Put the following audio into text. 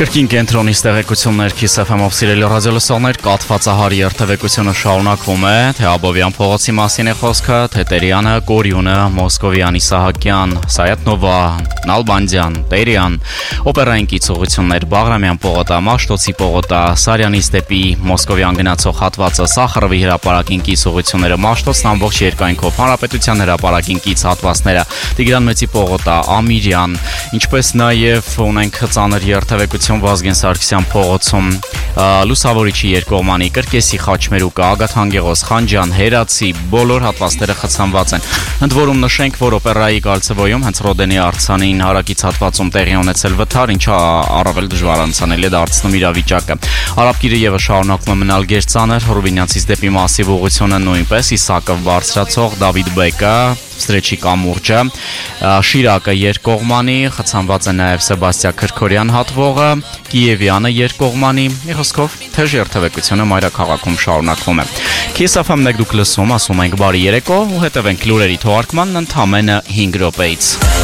Կրկին կենտրոնից տեղեկություններ Kiss FM-ով սիրելի ռադիոլսողներ, կաթվածահարի երթևեկությունը շարունակվում է, թե Աբովյան փողոցի մասին է խոսքը, թե Տերյանը, Կորյունը, Մոսկովյան, Իսահակյան, Սայաթնովա, Նալբանդյան, Տերյան, օպերային կից ուղղություններ, Բաղրամյան պողոտա, Մաշտոցի պողոտա, Սարյանից դեպի Մոսկովյան գնացող հատվածը, Սախարովի հրապարակին կից ուղղությունները, Մաշտոցն ամբողջ երկայնքով, Հանրապետության հրապարակին կից հատվածները, Տիգրան Մեծի պողոտա, Ամիրյան, ինչպես նաև ունենք ծանր երթևեկություն Վազգեն Սարգսյան փողոցում, Լուսավորիչի երկկողմանի, Կրկեսի Խաչմերուկը, Ագաթ Հանգեղոս, Խանջան, Հերացի, բոլոր հատվածները խցանված են։ Ընդ որում նշենք, որ օպերայի Կալցեվոյում հենց Ռոդենի արձանին հարակից հատվածում տեղի ունեցել վթար, ինչը առավել դժվարանցանելի է դարձնում իրավիճակը։ Արաբկիրը ևս շարունակում է մնալ գերծանր, Հռովինյանցից դեպի Մասիվ ուղղությունը նույնպես, Իսակով բարձրացող, Դավիթ Բեկը, Ստրեչի կամուրջը, Շիրակը երկկողմանի, խցանված է նաև Սեբաստիա Քրքորյան հատվողը, Կիևյանը երկկողմանի, մի խոսքով թեժ երթևեկությունը մայրաքաղաքում շարունակվում է։ Kiss FM-ն եք դուք լսում, ասում ենք բարի երեկո ու հետևենք լուրերի թողարկմանն ընդամենը 5 րոպեից։